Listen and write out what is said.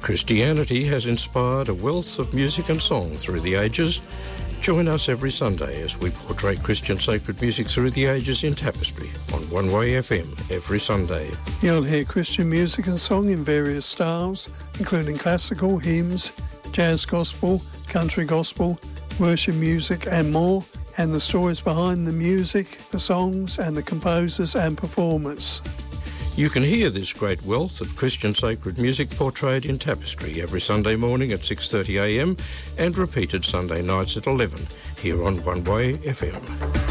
Christianity has inspired a wealth of music and song through the ages. Join us every Sunday as we portray Christian sacred music through the ages in Tapestry on One Way FM every Sunday. You'll hear Christian music and song in various styles, including classical, hymns, jazz gospel, country gospel, worship music and more, and the stories behind the music, the songs and the composers and performers. You can hear this great wealth of Christian sacred music portrayed in Tapestry every Sunday morning at 6:30 a.m. and repeated Sunday nights at 11 here on One Way FM.